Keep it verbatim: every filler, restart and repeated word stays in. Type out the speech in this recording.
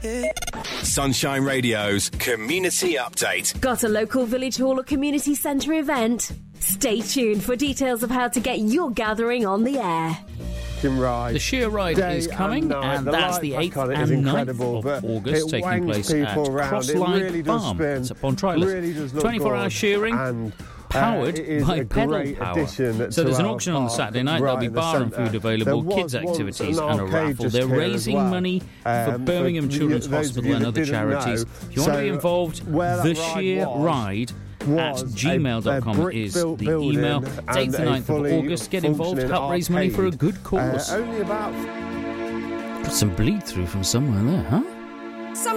Sunshine Radio's Community Update. Got a local village hall or community centre event? Stay tuned for details of how to get your gathering on the air. Ride. The sheer ride Day is coming, and, and the that's the eighth and and ninth of but August, taking place at Crossline really Farm. Spin, it's upon Trylus. Really twenty-four hour shearing. And Powered uh, by pedal power. So there's an auction on the Saturday night. There'll be bar and food available, kids' activities, and a raffle. They're raising well. money for um, Birmingham Children's Hospital and other charities. Know, If you want so to be involved, the sheer ride at gmail dot com is the email. It's eighth and ninth of August. Get involved, help raise money for a good cause. Uh, only about Put some bleed through from somewhere there, huh?